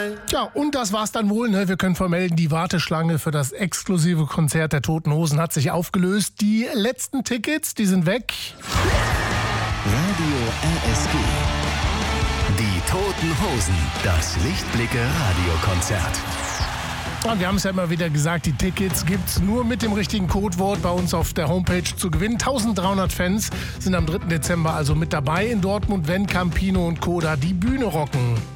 Ja, und das war's dann wohl. Ne? Wir können vermelden, die Warteschlange für das exklusive Konzert der Toten Hosen hat sich aufgelöst. Die letzten Tickets, die sind weg. Radio RSG. Die Toten Hosen. Das Lichtblicke Radiokonzert. Und wir haben es ja immer wieder gesagt, die Tickets gibt's nur mit dem richtigen Codewort bei uns auf der Homepage zu gewinnen. 1300 Fans sind am 3. Dezember also mit dabei in Dortmund, wenn Campino und Koda die Bühne rocken.